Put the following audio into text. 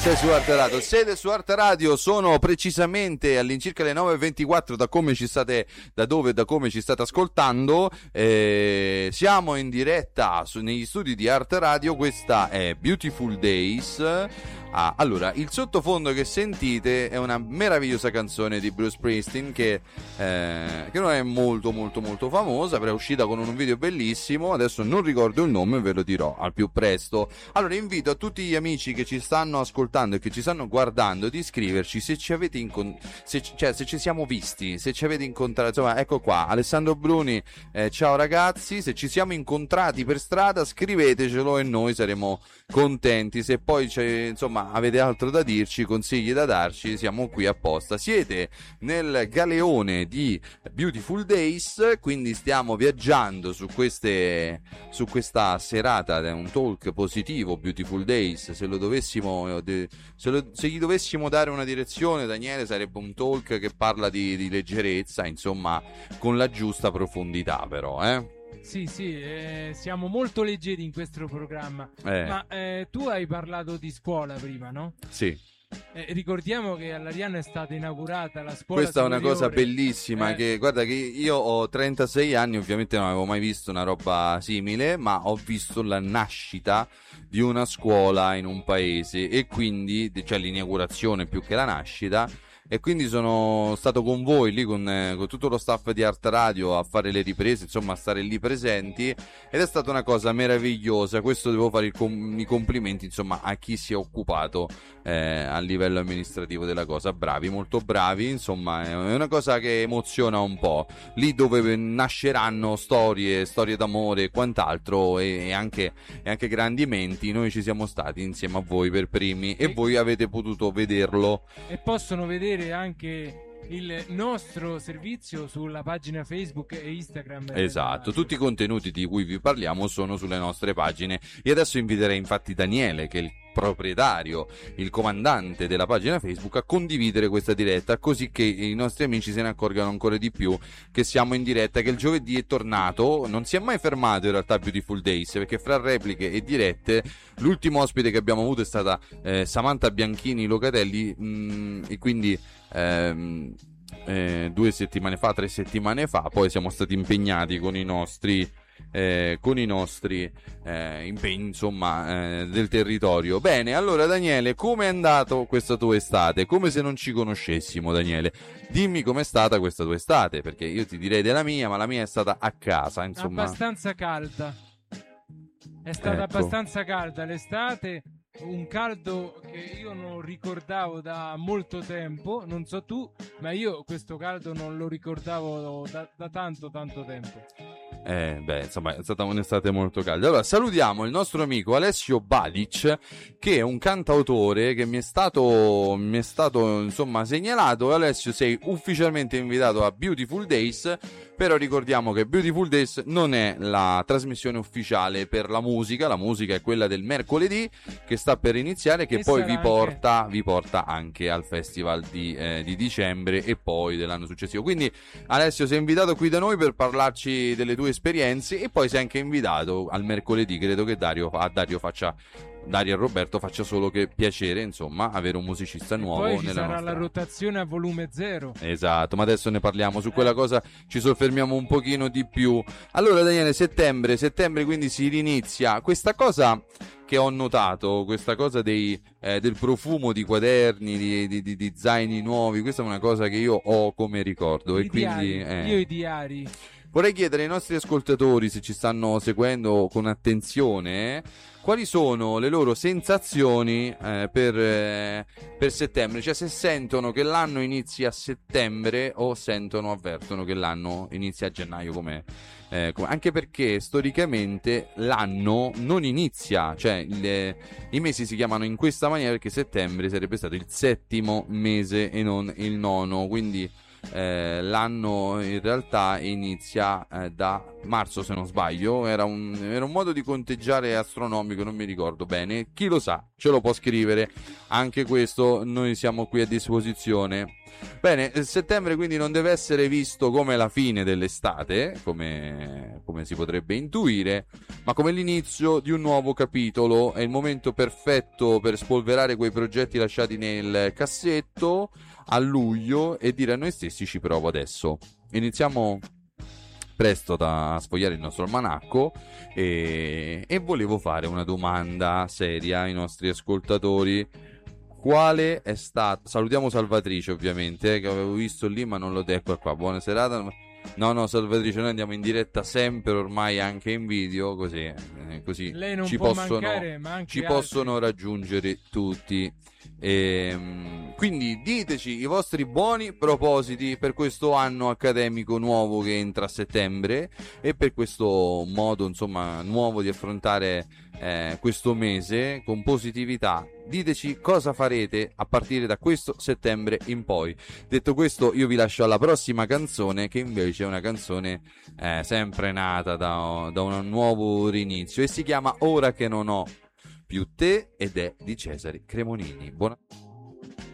Sei su Arte Radio, siete su Arte Radio, sono precisamente all'incirca le 9:24 da come ci state, da dove, da come ci state ascoltando. Siamo in diretta negli studi di Arte Radio, questa è Beautiful Days. Allora, il sottofondo che sentite è una meravigliosa canzone di Bruce Springsteen che non è molto famosa, però è uscita con un video bellissimo. Adesso non ricordo il nome, ve lo dirò al più presto. Allora, invito a tutti gli amici che ci stanno ascoltando e che ci stanno guardando di scriverci se ci avete se ci siamo visti, se ci avete incontrato. Insomma, ecco qua, Alessandro Bruni, ciao ragazzi, se ci siamo incontrati per strada scrivetecelo e noi saremo contenti. Se poi insomma avete altro da dirci, consigli da darci, siamo qui apposta. Siete nel galeone di Beautiful Days, quindi stiamo viaggiando su questa serata, un talk positivo. Beautiful Days, se gli dovessimo dare una direzione, Daniele, sarebbe un talk che parla di leggerezza, insomma, con la giusta profondità, però, Sì, siamo molto leggeri in questo programma. Ma tu hai parlato di scuola prima, no? Sì. Ricordiamo che all'Ariano è stata inaugurata la scuola Questa superiore. è una cosa bellissima, che guarda che io ho 36 anni, ovviamente non avevo mai visto una roba simile, ma ho visto la nascita di una scuola in un paese, e quindi, cioè l'inaugurazione più che la nascita. E quindi sono stato con voi lì con tutto lo staff di Arte Radio a fare le riprese, insomma a stare lì presenti, ed è stata una cosa meravigliosa. Questo devo fare i complimenti, insomma, a chi si è occupato a livello amministrativo della cosa. Bravi, molto bravi, insomma è una cosa che emoziona un po', lì dove nasceranno storie d'amore e quant'altro, e anche grandi menti. Noi ci siamo stati insieme a voi per primi, e voi avete potuto vederlo, e possono vedere anche il nostro servizio sulla pagina Facebook e Instagram. Esatto, tutti i contenuti di cui vi parliamo sono sulle nostre pagine. E adesso inviterei infatti Daniele, che è il proprietario, il comandante della pagina Facebook, a condividere questa diretta, così che i nostri amici se ne accorgano ancora di più che siamo in diretta, che il giovedì è tornato. Non si è mai fermato in realtà Beautiful Days, perché fra repliche e dirette l'ultimo ospite che abbiamo avuto è stata Samantha Bianchini Locatelli, e quindi 3 settimane fa poi siamo stati impegnati con i nostri impegni, insomma, del territorio. Bene, allora Daniele, come è andato questa tua estate? Come se non ci conoscessimo, Daniele. Dimmi com'è stata questa tua estate, perché io ti direi della mia, ma la mia è stata a casa, insomma. Abbastanza calda. È stata abbastanza calda l'estate, un caldo che io non ricordavo da molto tempo, non so tu, ma io questo caldo non lo ricordavo da tanto tempo. Insomma, è stata un'estate molto calda. Allora, salutiamo il nostro amico Alessio Badic, che è un cantautore che mi è stato insomma segnalato. Alessio, sei ufficialmente invitato a Beautiful Days, però ricordiamo che Beautiful Days non è la trasmissione ufficiale per la musica è quella del mercoledì che sta per iniziare, che poi vi porta anche al festival di dicembre e poi dell'anno successivo. Quindi Alessio, sei invitato qui da noi per parlarci delle tue esperienze, e poi sei anche invitato al mercoledì. Credo che Dario e Roberto faccia solo che piacere, insomma, avere un musicista nuovo. Poi ci sarà la rotazione a volume 0. Esatto, ma adesso ne parliamo, su quella cosa ci soffermiamo un pochino di più. Allora Daniele, settembre quindi si rinizia questa cosa che ho notato, questa cosa del profumo di quaderni, di zaini nuovi. Questa è una cosa che io ho come ricordo, e quindi io i diari. Vorrei chiedere ai nostri ascoltatori, se ci stanno seguendo con attenzione, quali sono le loro sensazioni per settembre, cioè se sentono che l'anno inizia a settembre o avvertono che l'anno inizia a gennaio, anche perché storicamente l'anno non inizia, cioè i mesi si chiamano in questa maniera perché settembre sarebbe stato il 7° mese e non il 9°, quindi l'anno in realtà inizia da marzo, se non sbaglio. Era un modo di conteggiare astronomico, non mi ricordo bene. Chi lo sa ce lo può scrivere, anche questo noi siamo qui a disposizione. Bene, settembre quindi non deve essere visto come la fine dell'estate, come si potrebbe intuire, ma come l'inizio di un nuovo capitolo. È il momento perfetto per spolverare quei progetti lasciati nel cassetto a luglio e dire a noi stessi ci provo adesso. Iniziamo presto a sfogliare il nostro almanacco e volevo fare una domanda seria ai nostri ascoltatori. Quale è stato... Salutiamo Salvatrice ovviamente, che avevo visto lì ma non lo ecco qua. Buona serata. No, Salvatrice, noi andiamo in diretta sempre ormai anche in video, così Lei non ci può possono, mancare, ma anche ci altri. possono raggiungere tutti. Quindi diteci i vostri buoni propositi per questo anno accademico nuovo che entra a settembre e per questo modo insomma nuovo di affrontare questo mese con positività. Diteci cosa farete a partire da questo settembre in poi. Detto questo, io vi lascio alla prossima canzone, che invece è una canzone sempre nata da un nuovo rinizio e si chiama Ora che non ho più te ed è di Cesare Cremonini. Buona